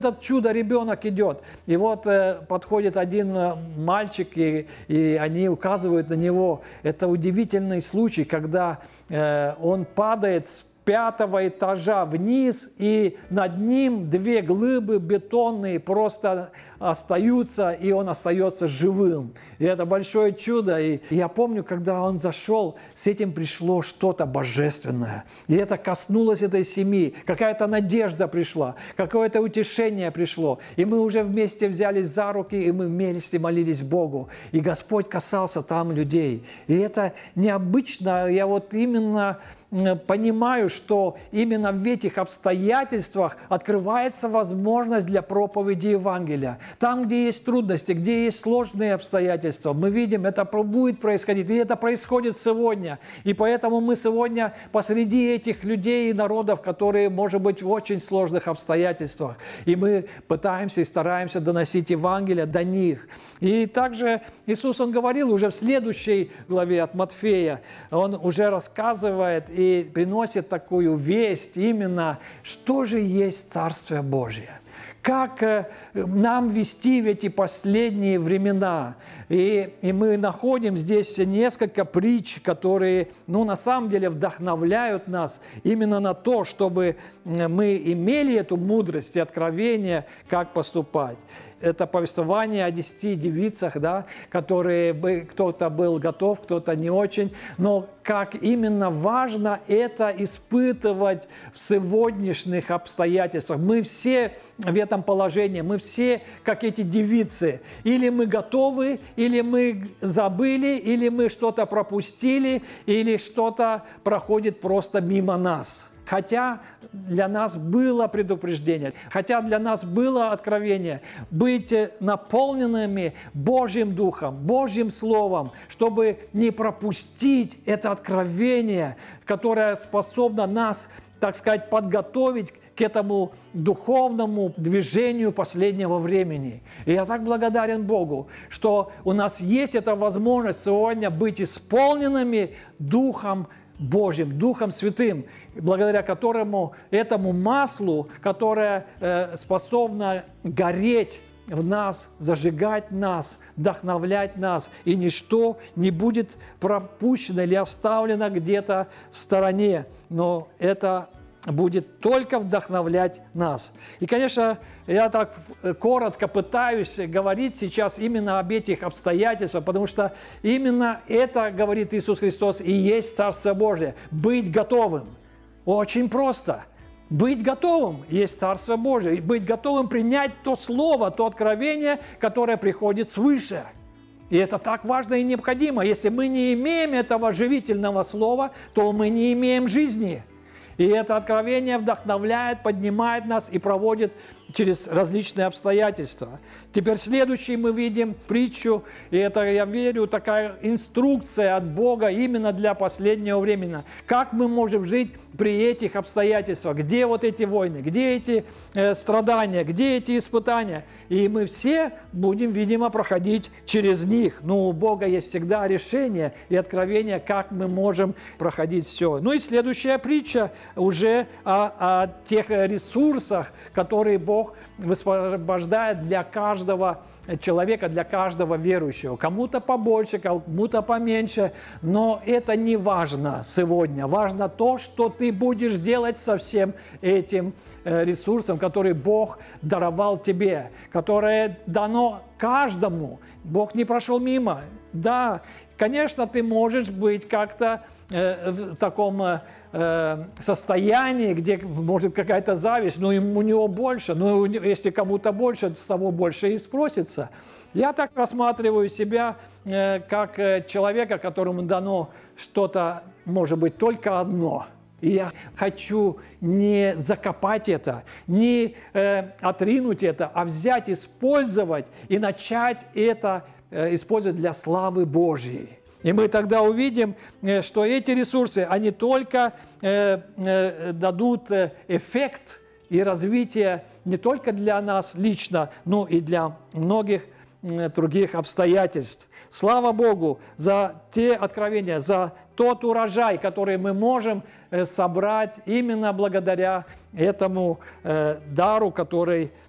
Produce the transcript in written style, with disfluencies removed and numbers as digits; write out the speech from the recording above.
этот чудо-ребенок идет. И вот подходит один мальчик, и они указывают на него. Это удивительный случай, когда он падает с 5-го этажа вниз, и над ним 2 глыбы бетонные просто остаются, и он остается живым. И это большое чудо. И я помню, когда он зашел, с этим пришло что-то божественное. И это коснулось этой семьи. Какая-то надежда пришла, какое-то утешение пришло. И мы уже вместе взялись за руки, и мы вместе молились Богу. И Господь касался там людей. И это необычно. Я вот именно понимаю, что именно в этих обстоятельствах открывается возможность для проповеди Евангелия. Там, где есть трудности, где есть сложные обстоятельства, мы видим, это будет происходить, и это происходит сегодня. И поэтому мы сегодня посреди этих людей и народов, которые, может быть, в очень сложных обстоятельствах, и мы пытаемся и стараемся доносить Евангелие до них. И также Иисус, Он говорил уже в следующей главе от Матфея, Он уже рассказывает и приносит такую весть именно, что же есть Царствие Божие. Как нам вести в эти последние времена. И мы находим здесь несколько притч, которые, на самом деле вдохновляют нас именно на то, чтобы мы имели эту мудрость и откровение, как поступать. Это повествование о 10 девицах, да, которые кто-то был готов, кто-то не очень. Но как именно важно это испытывать в сегодняшних обстоятельствах. Мы все в этом положении, мы все как эти девицы. Или мы готовы, или мы забыли, или мы что-то пропустили, или что-то проходит просто мимо нас. Хотя для нас было предупреждение, хотя для нас было откровение быть наполненными Божьим Духом, Божьим Словом, чтобы не пропустить это откровение, которое способно нас, так сказать, подготовить к этому духовному движению последнего времени. И я так благодарен Богу, что у нас есть эта возможность сегодня быть исполненными Духом Божьим, Духом Святым, благодаря которому, этому маслу, которое способно гореть в нас, зажигать нас, вдохновлять нас, и ничто не будет пропущено или оставлено где-то в стороне, но это будет только вдохновлять нас. И, конечно, я так коротко пытаюсь говорить сейчас именно об этих обстоятельствах, потому что именно это, говорит Иисус Христос, и есть Царство Божие. Быть готовым. Очень просто. Быть готовым есть Царство Божие. И быть готовым принять то слово, то откровение, которое приходит свыше. И это так важно и необходимо. Если мы не имеем этого живительного слова, то мы не имеем жизни. И это откровение вдохновляет, поднимает нас и проводит через различные обстоятельства. Теперь следующий мы видим притчу, и это, я верю, такая инструкция от Бога именно для последнего времени. Как мы можем жить при этих обстоятельствах? Где вот эти войны? Где эти страдания? Где эти испытания? И мы все будем, видимо, проходить через них. Но у Бога есть всегда решение и откровение, как мы можем проходить все. Ну и следующая притча уже о тех ресурсах, которые Бог высвобождает для каждого человека, для каждого верующего. Кому-то побольше, кому-то поменьше, но это не важно сегодня. Важно то, что ты будешь делать со всем этим ресурсом, который Бог даровал тебе, которое дано каждому. Бог не прошел мимо. Да, конечно, ты можешь быть как-то в таком состоянии, где может какая-то зависть, но у него больше, но если кому-то больше, с того больше и спросится. Я так рассматриваю себя как человека, которому дано что-то, может быть, только одно. И я хочу не закопать это, не отринуть это, а взять, использовать и начать это использовать для славы Божьей. И мы тогда увидим, что эти ресурсы, они только дадут эффект и развитие не только для нас лично, но и для многих других обстоятельств. Слава Богу за те откровения, за тот урожай, который мы можем собрать именно благодаря этому дару, который